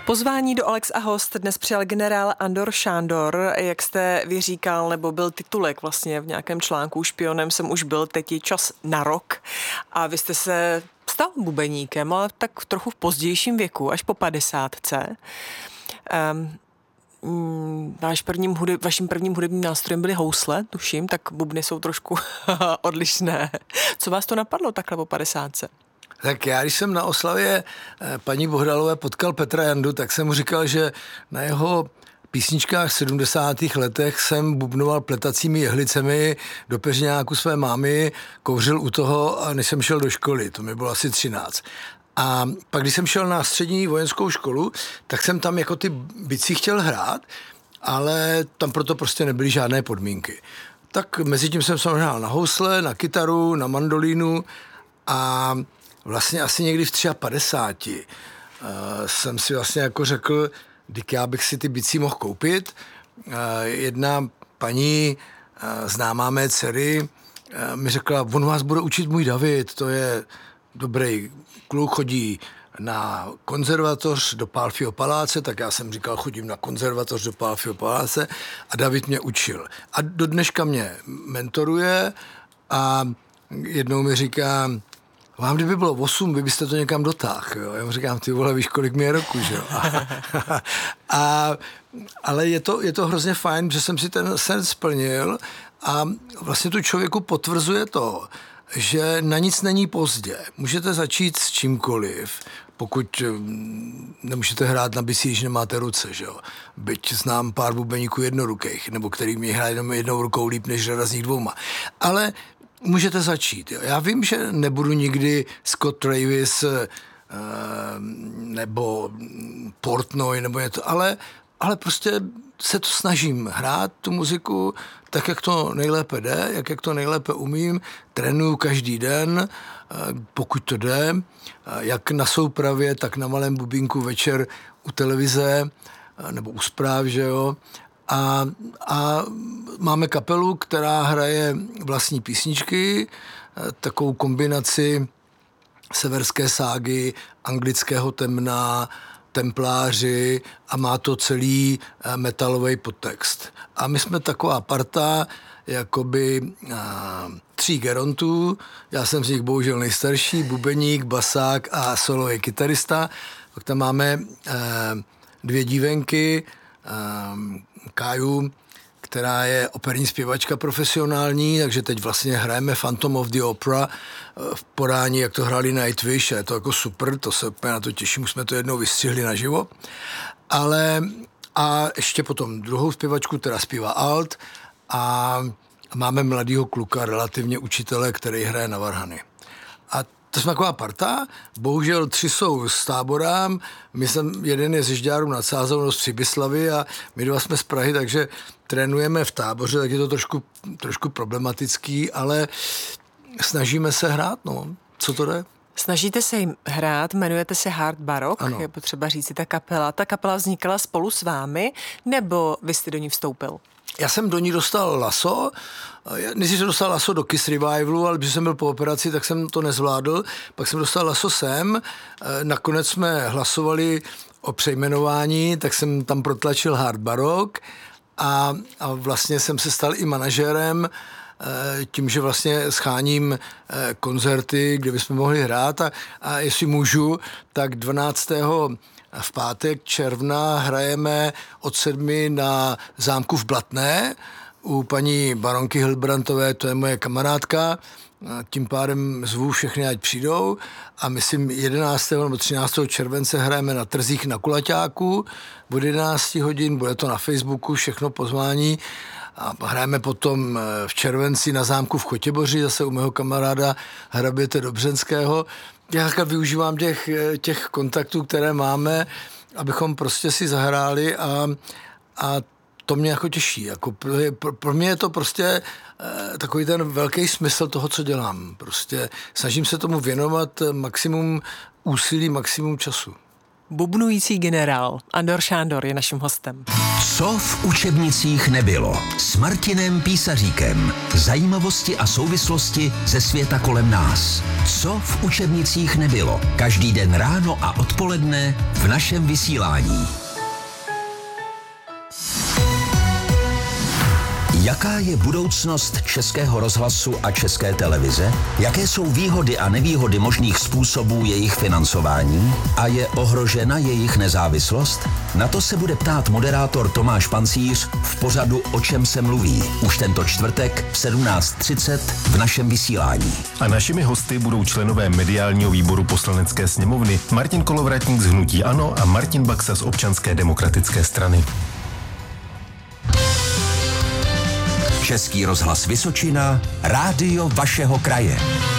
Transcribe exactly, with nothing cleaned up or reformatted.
Pozvání do Alex a host dnes přijal generál Andor Sándor, jak jste vyříkal, nebo byl titulek vlastně v nějakém článku Špionem jsem už byl, teď je čas na rok. A vy jste se stal bubeníkem, ale tak trochu v pozdějším věku, až po padesátce. Um, Váš prvním hudeb, vaším prvním hudebním nástrojem byly housle, tuším, tak bubny jsou trošku odlišné. Co vás to napadlo takhle po padesátce? Tak já, když jsem na oslavě paní Bohdalové potkal Petra Jandu, tak jsem mu říkal, že na jeho písničkách v sedmdesátých letech jsem bubnoval pletacími jehlicemi do peřiňáku své mámy, kouřil u toho, a než jsem šel do školy, to mi bylo asi třináct. A pak, když jsem šel na střední vojenskou školu, tak jsem tam jako ty bicí chtěl hrát, ale tam proto prostě nebyly žádné podmínky. Tak mezi tím jsem se hrál na housle, na kytaru, na mandolínu a vlastně asi někdy v padesáti tři uh, jsem si vlastně jako řekl, dík já bych si ty bicí mohl koupit. Uh, jedna paní, uh, známá mé dcery, uh, mi řekla, on vás bude učit můj David, to je dobrý kluk, chodí na konzervatoř do Pálfyho paláce, tak já jsem říkal, chodím na konzervatoř do Pálfyho paláce a David mě učil. A do dneška mě mentoruje a jednou mi říká, vám kdyby bylo osm, vy byste to někam dotáhl. Já mu říkám, ty vole, víš, kolik mi je roku, že jo? A, a, ale je to, je to hrozně fajn, že jsem si ten sen splnil a vlastně tu člověku potvrzuje to, že na nic není pozdě. Můžete začít s čímkoliv, pokud nemůžete hrát na bicí, když nemáte ruce, že jo. Byť znám pár bubeníků jednorukých, nebo který mi hrají jenom jednou rukou líp, než řada z nich dvouma. Ale můžete začít. Jo. Já vím, že nebudu nikdy Scott Travis uh, nebo Portnoy nebo něco, ale, ale prostě se to snažím hrát, tu muziku, tak, jak to nejlépe jde, jak, jak to nejlépe umím, trénuju každý den, pokud to jde, jak na soupravě, tak na malém bubínku večer u televize nebo u zpráv, že jo. A, a máme kapelu, která hraje vlastní písničky, takovou kombinaci severské ságy, anglického temna, templáři a má to celý metalový podtext. A my jsme taková parta, jakoby a, tří gerontů, já jsem z nich bohužel nejstarší, bubeník, basák a solový kytarista. Pak tam máme a, dvě dívenky, a, Káju, která je operní zpěvačka profesionální, takže teď vlastně hrajeme Phantom of the Opera v podání, jak to hráli Nightwish, a je to jako super, to se úplně na to těším, už jsme to jednou vystřihli naživo. Ale a ještě potom druhou zpěvačku, která zpívá alt a máme mladýho kluka, relativně učitele, který hraje na varhany. A to jsme taková parta, bohužel tři jsou z Tábora, my jsem, jeden je ze Žďáru nad Sázavou z Přibyslavy a my dva jsme z Prahy, takže trénujeme v Táboře, tak je to trošku, trošku problematický, ale snažíme se hrát, no, co to jde? Snažíte se jim hrát, jmenujete se Hard Baroque, ano. Je potřeba říct si ta kapela. Ta kapela vznikala spolu s vámi, nebo vy jste do ní vstoupil? Já jsem do ní dostal laso, než jsem dostal laso do Kiss Revivalu, ale když jsem byl po operaci, tak jsem to nezvládl, pak jsem dostal laso sem, nakonec jsme hlasovali o přejmenování, tak jsem tam protlačil Hard Baroque a, a vlastně jsem se stal i manažerem, tím, že vlastně scháním koncerty, kde bychom mohli hrát a, a jestli můžu, tak dvanáctého v pátek června hrajeme od sedmi na zámku v Blatné u paní baronky Hildbrandtové, to je moje kamarádka, tím pádem zvu všechny, ať přijdou a myslím jedenáctého nebo třináctého července hrajeme na trzích na Kulaťáku od jedenácti hodin, bude to na Facebooku, všechno pozvání. A hrajeme potom v červenci na zámku v Chotěboři, zase u mého kamaráda hraběte Dobřenského. Já využívám těch, těch kontaktů, které máme, abychom prostě si zahráli a, a to mě jako těší. Jako pro, pro mě je to prostě takový ten velký smysl toho, co dělám. Prostě snažím se tomu věnovat maximum úsilí, maximum času. Bubnující generál Andor Šándor je naším hostem. Co v učebnicích nebylo? S Martinem Písaříkem. Zajímavosti a souvislosti ze světa kolem nás. Co v učebnicích nebylo? Každý den ráno a odpoledne v našem vysílání. Jaká je budoucnost Českého rozhlasu a České televize? Jaké jsou výhody a nevýhody možných způsobů jejich financování? A je ohrožena jejich nezávislost? Na to se bude ptát moderátor Tomáš Pancíř v pořadu O čem se mluví. Už tento čtvrtek v sedmnáct třicet v našem vysílání. A našimi hosty budou členové mediálního výboru Poslanecké sněmovny Martin Kolovratník z Hnutí ANO a Martin Baxa z Občanské demokratické strany. Český rozhlas Vysočina, rádio vašeho kraje.